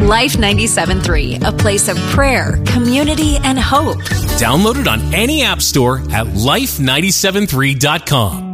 Life 97.3, a place of prayer, community, and hope. Download it on any app store at life973.com.